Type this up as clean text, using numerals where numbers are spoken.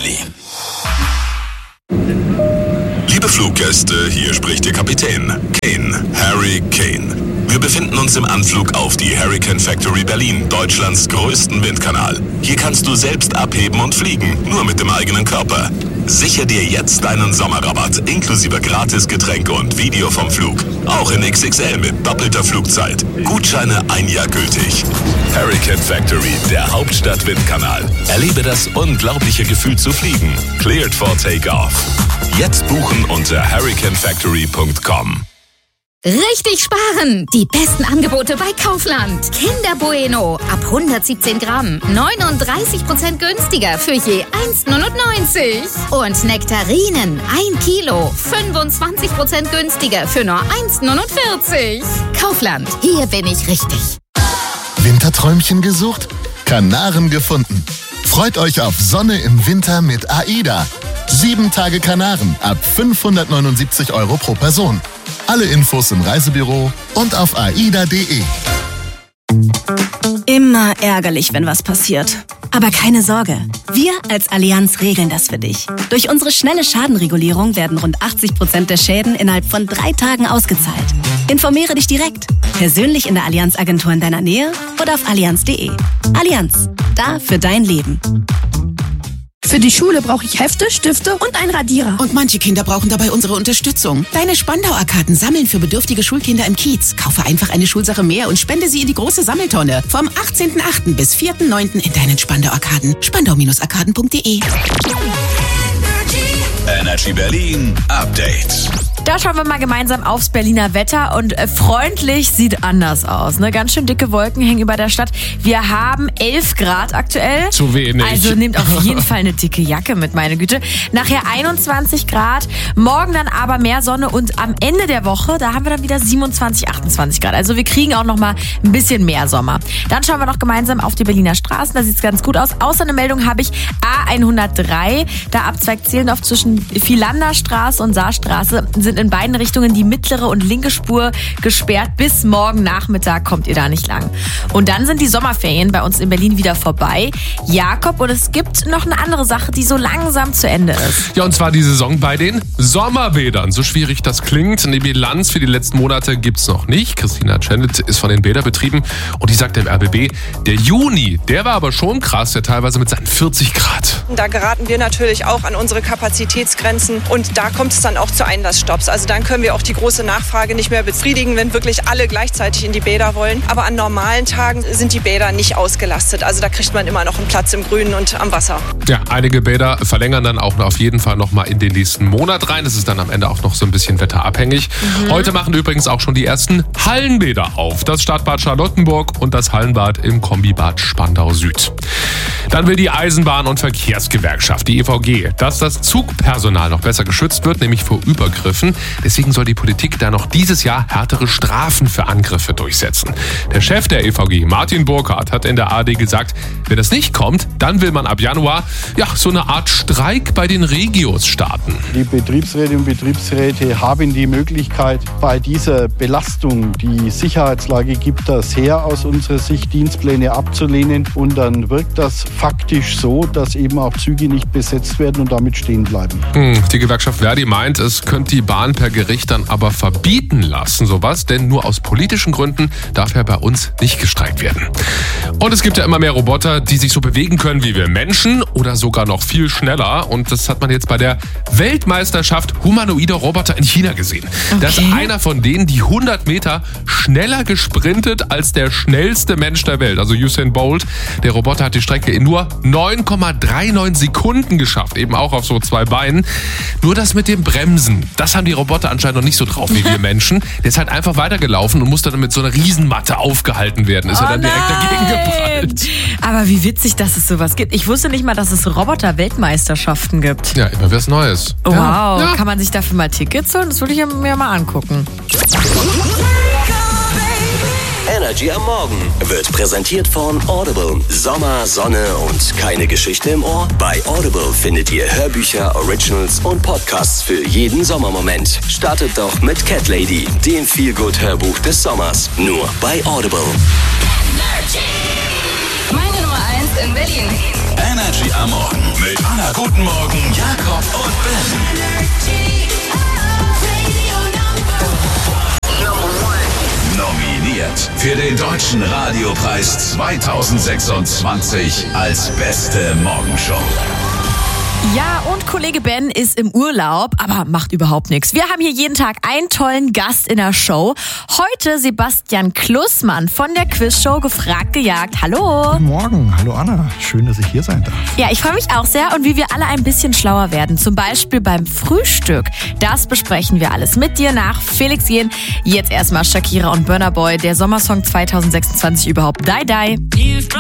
Family. Liebe Fluggäste, hier spricht Ihr Kapitän, Kane, Harry Kane. Wir befinden uns im Anflug auf die Hurricane Factory Berlin, Deutschlands größten Windkanal. Hier kannst du selbst abheben und fliegen, nur mit dem eigenen Körper. Sichere dir jetzt deinen Sommerrabatt, inklusive Gratisgetränke und Video vom Flug. Auch in XXL mit doppelter Flugzeit. Gutscheine 1 Jahr gültig. Hurricane Factory, der Hauptstadt-Windkanal. Erlebe das unglaubliche Gefühl zu fliegen. Cleared for Takeoff. Jetzt buchen unter hurricanefactory.com. Richtig sparen! Die besten Angebote bei Kaufland. Kinder Bueno ab 117 Gramm. 39% günstiger für je 1,99. Und Nektarinen 1 Kilo. 25% günstiger für nur 1,49. Kaufland, hier bin ich richtig. Winterträumchen gesucht? Kanaren gefunden. Freut euch auf Sonne im Winter mit AIDA. 7 Tage Kanaren ab 579 € pro Person. Alle Infos im Reisebüro und auf aida.de. Immer ärgerlich, wenn was passiert. Aber keine Sorge, wir als Allianz regeln das für dich. Durch unsere schnelle Schadenregulierung werden rund 80% der Schäden innerhalb von 3 Tagen ausgezahlt. Informiere dich direkt, persönlich in der Allianz-Agentur in deiner Nähe oder auf allianz.de. Allianz, da für dein Leben. Für die Schule brauche ich Hefte, Stifte und einen Radierer. Und manche Kinder brauchen dabei unsere Unterstützung. Deine Spandauer-Karten sammeln für bedürftige Schulkinder im Kiez. Kaufe einfach eine Schulsache mehr und spende sie in die große Sammeltonne. Vom 18.08. bis 4.09. in deinen Spandau-Arkaden. Spandau-Arkaden.de. Energy Berlin Update. Da schauen wir mal gemeinsam aufs Berliner Wetter und freundlich sieht anders aus. Ne? Ganz schön dicke Wolken hängen über der Stadt. Wir haben 11 Grad aktuell. Zu wenig. Also nehmt auf jeden Fall eine dicke Jacke mit, meine Güte. Nachher 21 Grad, morgen dann aber mehr Sonne und am Ende der Woche, da haben wir dann wieder 27, 28 Grad. Also wir kriegen auch noch mal ein bisschen mehr Sommer. Dann schauen wir noch gemeinsam auf die Berliner Straßen, da sieht es ganz gut aus. Außer eine Meldung habe ich A103, da Abzweig Zehlendorf zwischen Philanderstraße und Saarstraße sind in beiden Richtungen die mittlere und linke Spur gesperrt. Bis morgen Nachmittag kommt ihr da nicht lang. Und dann sind die Sommerferien bei uns in Berlin wieder vorbei. Jakob, und es gibt noch eine andere Sache, die so langsam zu Ende ist. Ja, und zwar die Saison bei den Sommerbädern. So schwierig das klingt. Eine Bilanz für die letzten Monate gibt's noch nicht. Christina Czenit ist von den Bäderbetrieben und die sagt dem RBB, der Juni, der war aber schon krass, der teilweise mit seinen 40 Grad. Da geraten wir natürlich auch an unsere Kapazitätsgrenzen und da kommt es dann auch zu Einlassstopps. Also dann können wir auch die große Nachfrage nicht mehr befriedigen, wenn wirklich alle gleichzeitig in die Bäder wollen. Aber an normalen Tagen sind die Bäder nicht ausgelastet. Also da kriegt man immer noch einen Platz im Grünen und am Wasser. Ja, einige Bäder verlängern dann auch auf jeden Fall noch mal in den nächsten Monat rein. Das ist dann am Ende auch noch so ein bisschen wetterabhängig. Heute machen übrigens auch schon die ersten Hallenbäder auf. Das Stadtbad Charlottenburg und das Hallenbad im Kombibad Spandau Süd. Dann will die Eisenbahn- und Verkehrsgewerkschaft, die EVG, dass das Zugpersonal noch besser geschützt wird, nämlich vor Übergriffen. Deswegen soll die Politik da noch dieses Jahr härtere Strafen für Angriffe durchsetzen. Der Chef der EVG, Martin Burkhardt, hat in der ARD gesagt, wenn das nicht kommt, dann will man ab Januar so eine Art Streik bei den Regios starten. Die Betriebsräte und Betriebsräte haben die Möglichkeit, bei dieser Belastung, die Sicherheitslage gibt das her, aus unserer Sicht Dienstpläne abzulehnen. Und dann wirkt das faktisch so, dass eben auch Züge nicht besetzt werden und damit stehen bleiben. Die Gewerkschaft Verdi meint, es könnte die Bahn per Gericht dann aber verbieten lassen, sowas, denn nur aus politischen Gründen darf ja bei uns nicht gestreikt werden. Und es gibt ja immer mehr Roboter, die sich so bewegen können wie wir Menschen oder sogar noch viel schneller. Und das hat man jetzt bei der Weltmeisterschaft humanoider Roboter in China gesehen. Okay. Da ist einer von denen, die 100 Meter schneller gesprintet als der schnellste Mensch der Welt, also Usain Bolt. Der Roboter hat die Strecke in nur 9,39 Sekunden geschafft, eben auch auf so 2 Beinen. Nur das mit dem Bremsen, das haben die Roboter anscheinend noch nicht so drauf wie wir Menschen. Der ist halt einfach weitergelaufen und musste dann mit so einer Riesenmatte aufgehalten werden. Ist er dann direkt dagegen geprallt. Aber wie witzig, dass es sowas gibt. Ich wusste nicht mal, dass es Roboter-Weltmeisterschaften gibt. Ja, immer was Neues. Wow, ja. Kann man sich dafür mal Tickets holen? Das würde ich mir mal angucken. Energy am Morgen wird präsentiert von Audible. Sommer, Sonne und keine Geschichte im Ohr? Bei Audible findet ihr Hörbücher, Originals und Podcasts für jeden Sommermoment. Startet doch mit Cat Lady, dem Feel-Good-Hörbuch des Sommers. Nur bei Audible. Meine Nummer 1 in Berlin. Energy am Morgen mit Anna Guten Morgen, Jakob und Ben. Nominiert für den Deutschen Radiopreis 2026 als beste Morgenshow. Ja, und Kollege Ben ist im Urlaub, aber macht überhaupt nichts. Wir haben hier jeden Tag einen tollen Gast in der Show. Heute Sebastian Klussmann von der Quizshow Gefragt gejagt. Hallo. Guten Morgen. Hallo Anna. Schön, dass ich hier sein darf. Ja, ich freue mich auch sehr und wie wir alle ein bisschen schlauer werden. Zum Beispiel beim Frühstück. Das besprechen wir alles mit dir nach Felix Jähn. Jetzt erstmal Shakira und Burna Boy, der Sommersong 2026 überhaupt. Die Die.